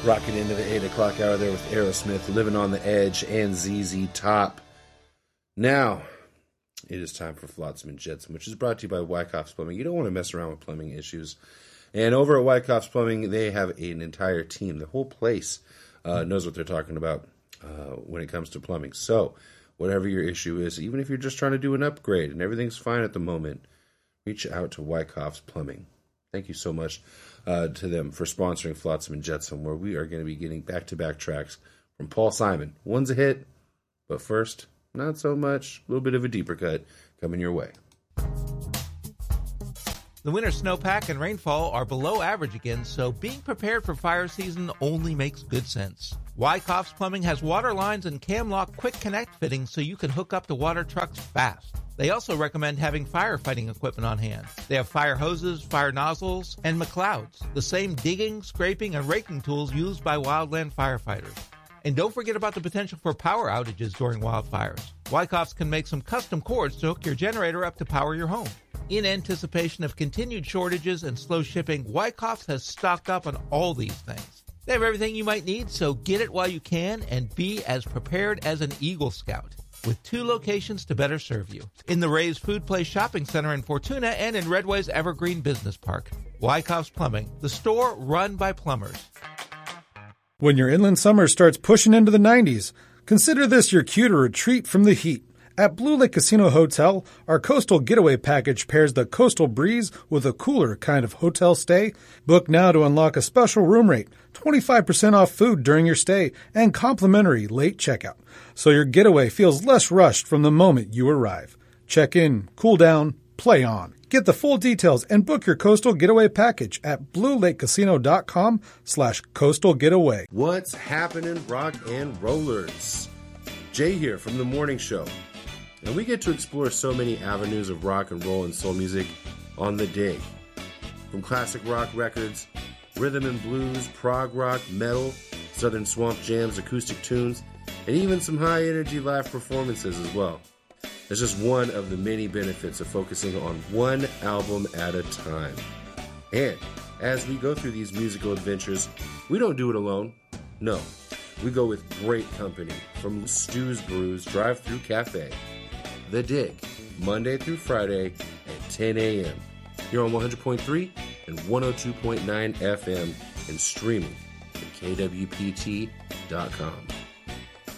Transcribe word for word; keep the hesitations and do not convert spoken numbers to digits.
Rocking into the eight o'clock hour there with Aerosmith, Living on the Edge, and Z Z Top. Now, it is time for Flotsam and Jetsam, which is brought to you by Wyckoff's Plumbing. You don't want to mess around with plumbing issues. And over at Wyckoff's Plumbing, they have an entire team. The whole place uh, knows what they're talking about uh, when it comes to plumbing. So, whatever your issue is, even if you're just trying to do an upgrade and everything's fine at the moment, reach out to Wyckoff's Plumbing. Thank you so much uh, to them for sponsoring Flotsam and Jetsam, where we are going to be getting back-to-back tracks from Paul Simon. One's a hit, but first, not so much. A little bit of a deeper cut coming your way. The winter snowpack and rainfall are below average again, so being prepared for fire season only makes good sense. Wyckoff's Plumbing has water lines and Camlock Quick Connect fittings so you can hook up to water trucks fast. They also recommend having firefighting equipment on hand. They have fire hoses, fire nozzles, and McLeods, the same digging, scraping, and raking tools used by wildland firefighters. And don't forget about the potential for power outages during wildfires. Wyckoff's can make some custom cords to hook your generator up to power your home. In anticipation of continued shortages and slow shipping, Wyckoff's has stocked up on all these things. They have everything you might need, so get it while you can and be as prepared as an Eagle Scout. With two locations to better serve you. In the Ray's Food Place Shopping Center in Fortuna and in Redway's Evergreen Business Park. Wyckoff's Plumbing, the store run by plumbers. When your inland summer starts pushing into the nineties, consider this your cue to retreat from the heat. At Blue Lake Casino Hotel, our Coastal Getaway Package pairs the coastal breeze with a cooler kind of hotel stay. Book now to unlock a special room rate, twenty-five percent off food during your stay, and complimentary late checkout, so your getaway feels less rushed from the moment you arrive. Check in, cool down, play on. Get the full details and book your Coastal Getaway Package at bluelakecasino.com slash coastal getaway. What's happening, rock and rollers? Jay here from The Morning Show. And we get to explore so many avenues of rock and roll and soul music on the dig. From classic rock records, rhythm and blues, prog rock, metal, southern swamp jams, acoustic tunes, and even some high-energy live performances as well. It's just one of the many benefits of focusing on one album at a time. And as we go through these musical adventures, we don't do it alone. No, we go with great company from Stu's Brews Drive-Thru Cafe. The Dig, Monday through Friday at ten a.m. Here on one hundred point three and one oh two point nine F M and streaming at K W P T dot com.